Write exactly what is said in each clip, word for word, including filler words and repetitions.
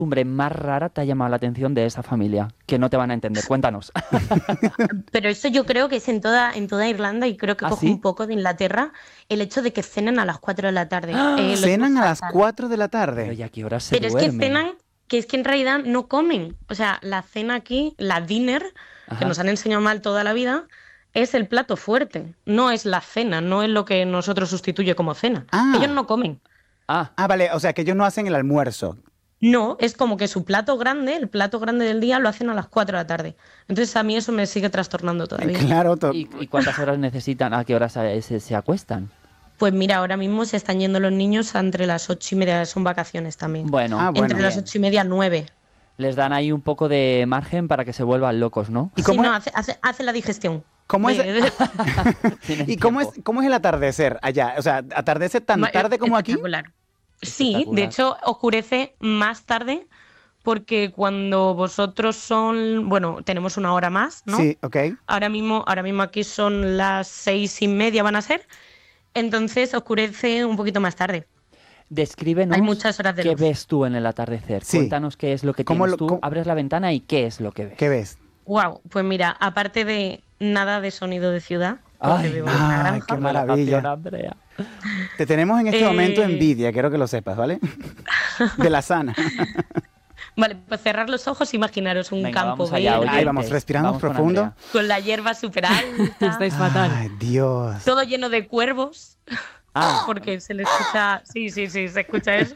costumbre más rara te ha llamado la atención de esa familia? Que no te van a entender. Cuéntanos. Pero eso yo creo que es en toda, en toda Irlanda y creo que ¿Ah, coge sí? un poco de Inglaterra el hecho de que cenen a las cuatro de la tarde. ¡Ah! Eh, lo Cenan digo a las fatal. cuatro de la Pero tarde. ¿y a qué hora se Pero es que duermen? cenan, que es que en realidad no comen. O sea, la cena aquí, la dinner, que Ajá. nos han enseñado mal toda la vida, es el plato fuerte. No es la cena, no es lo que nosotros sustituye como cena. Ah. Ellos no comen. Ah, Ah, vale, o sea que ellos no hacen el almuerzo. No, es como que su plato grande, el plato grande del día, lo hacen a las cuatro de la tarde. Entonces a mí eso me sigue trastornando todavía. Claro, to- ¿y, y cuántas horas necesitan? ¿A qué horas se, se, se acuestan? Pues mira, ahora mismo se están yendo los niños a entre las ocho y media, son vacaciones también. Bueno, Ah, bueno. Entre las bien. ocho y media, nueve. Les dan ahí un poco de margen para que se vuelvan locos, ¿no? ¿Y Sí, cómo no, es- hace, hace, hace la digestión. ¿Cómo es- De- de- Tienen ¿Y cómo es, tiempo. cómo es el atardecer allá? O sea, ¿atardece tan Ma- tarde como aquí? espectacular. Sí, Espectacular. de hecho oscurece más tarde porque cuando vosotros son, bueno, tenemos una hora más, ¿no? Sí, ok. Ahora mismo, ahora mismo aquí son las seis y media van a ser, entonces oscurece un poquito más tarde. Descríbenos Hay muchas horas de qué luz. ves tú en el atardecer. Sí. Cuéntanos qué es lo que ¿Cómo tienes lo- tú. cómo- Abres la ventana y qué es lo que ves. ¿Qué ves? Wow, pues mira, aparte de nada de sonido de ciudad, porque Ay, vivo en una ay, granja, qué Relajación, maravilla. Andrea. Te tenemos en este Eh. momento envidia, quiero que lo sepas, ¿vale? De la sana. Vale, pues cerrar los ojos, imaginaros un Venga, campo vamos allá, verde, Ahí oyentes. vamos, respiramos Vamos con profundo. Andrea. con la hierba súper alta, Estáis fatal. Ay, Dios. todo lleno de cuervos, Ah, porque se le escucha, sí, sí, sí, se escucha eso.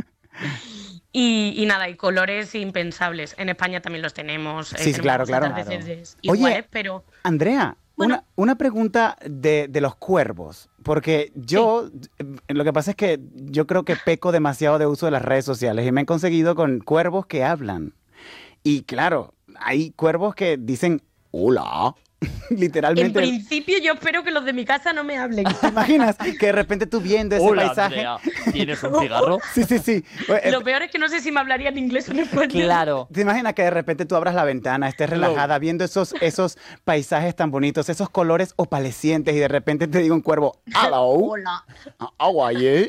Y, y nada, y colores impensables. En España también los tenemos. eh, Sí, tenemos claro, unos claro. atardeceres Oye, iguales, pero Andrea, Bueno. una, una pregunta de, de los cuervos, porque yo, eh, lo que pasa es que yo creo que peco demasiado de uso de las redes sociales y me he conseguido con cuervos que hablan. Y claro, hay cuervos que dicen, hola, en literalmente. principio yo espero que los de mi casa no me hablen. ¿Te imaginas que de repente tú viendo ese hola, paisaje? Andrea. ¿Tienes un cigarro? Sí, sí, sí. Eh, Lo peor es que no sé si me hablarían inglés o en español. Claro. ¿Te imaginas que de repente tú abras la ventana, estés relajada, viendo esos, esos paisajes tan bonitos, esos colores opalescientes y de repente te diga un cuervo, hello, Hola. how are you?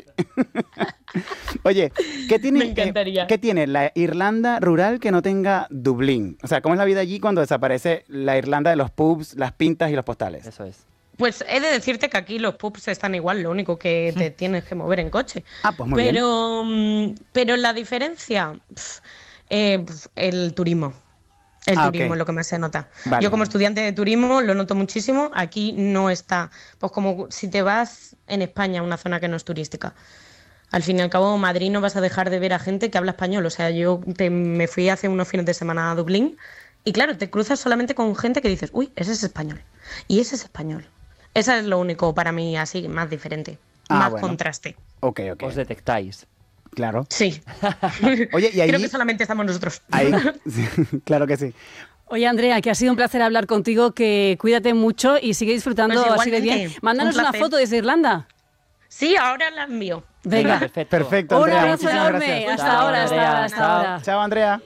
Oye, ¿qué tiene, Me encantaría. eh, ¿qué tiene la Irlanda rural que no tenga Dublín? O sea, ¿cómo es la vida allí cuando desaparece la Irlanda de los pubs, las pintas y los postales? Eso es. Pues he de decirte que aquí los pubs están igual, lo único que te tienes que mover en coche. Ah, pues muy bien. pero, mm, pero la diferencia, pf, eh, pf, el turismo. El Ah, turismo ok. es lo que más se nota. Vale. Yo como estudiante de turismo lo noto muchísimo. Aquí no está. Pues como si te vas en España a una zona que no es turística. Al fin y al cabo, Madrid no vas a dejar de ver a gente que habla español. O sea, yo te- me fui hace unos fines de semana a Dublín y claro, te cruzas solamente con gente que dices, uy, ese es español. Y ese es español. Eso es lo único para mí así más diferente. Ah, más bueno. contraste. Ok, ok, Os detectáis. claro. Sí. Oye, y ahí... Creo que solamente estamos nosotros. ahí- claro que sí. Oye, Andrea, que ha sido un placer hablar contigo, que cuídate mucho y sigue disfrutando Pues así de bien. igualmente, Mándanos un una placer. foto desde Irlanda. Sí, ahora la envío. Venga. Perfecto. Perfecto, Un Andrea. abrazo Muchísimas enorme. gracias. Hasta Chao, ahora, hasta Andrea. ahora, hasta Chao. ahora. Chao, Andrea.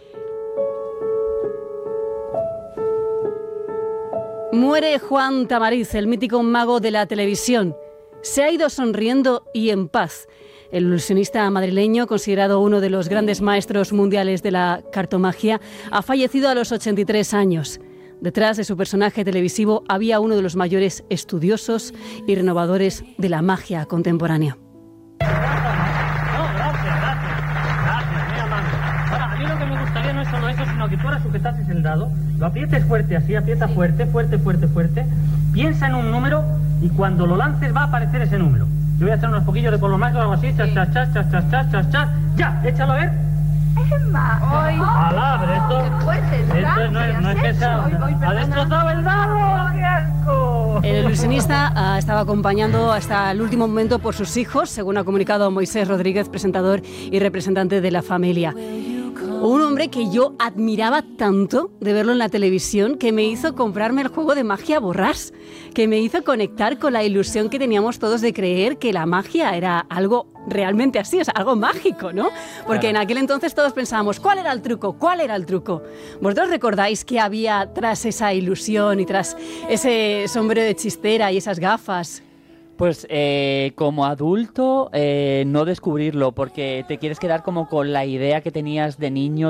Muere Juan Tamariz, el mítico mago de la televisión. Se ha ido sonriendo y en paz. El ilusionista madrileño, considerado uno de los grandes maestros mundiales de la cartomagia, ha fallecido a los ochenta y tres años. Detrás de su personaje televisivo había uno de los mayores estudiosos y renovadores de la magia contemporánea. No, gracias, gracias. Gracias, muy amable. Ahora, a mí lo que me gustaría no es solo eso, sino que tú ahora sujetases el dado, lo aprietes fuerte así, aprieta fuerte, fuerte, fuerte, fuerte, piensa en un número y cuando lo lances va a aparecer ese número. Yo voy a hacer unos poquillos de polvo mágico o algo así, chas, chas, chas, chas, chas, chas, chas, chas. Ya, échalo a ver. Emma, hoy... Alá, pero esto... ¿Qué fuertes, Esto no es, no es que sea... Hoy voy, ¡Ha perdona. destrozado el dado! ¡Qué asco! El ilusionista ah, estaba acompañando hasta el último momento por sus hijos, según ha comunicado Moisés Rodríguez, presentador y representante de la familia. Un hombre que yo admiraba tanto de verlo en la televisión, que me hizo comprarme el juego de magia Borrás, que me hizo conectar con la ilusión que teníamos todos de creer que la magia era algo realmente así, o sea, algo mágico, ¿no? Porque Claro. en aquel entonces todos pensábamos, ¿cuál era el truco? ¿Cuál era el truco? ¿Vosotros recordáis qué había tras esa ilusión y tras ese sombrero de chistera y esas gafas? Pues eh, como adulto, eh, no descubrirlo, porque te quieres quedar como con la idea que tenías de niño